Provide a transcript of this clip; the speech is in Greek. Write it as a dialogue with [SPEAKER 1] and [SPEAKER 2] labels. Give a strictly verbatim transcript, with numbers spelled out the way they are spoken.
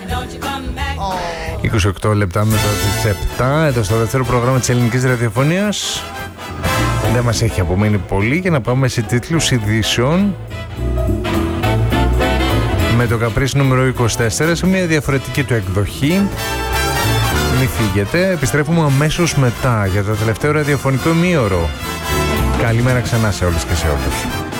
[SPEAKER 1] είκοσι οκτώ λεπτά μετά τις επτά, εδώ στο δεύτερο πρόγραμμα της ελληνικής ραδιοφωνίας. Δεν μας έχει απομείνει πολύ για να πάμε σε τίτλους ειδήσεων με το Καπρίσι νούμερο είκοσι τέσσερα σε μια διαφορετική του εκδοχή. Μην φύγετε, επιστρέφουμε αμέσως μετά για το τελευταίο ραδιοφωνικό ημίωρο. Καλημέρα ξανά σε όλες και σε όλους.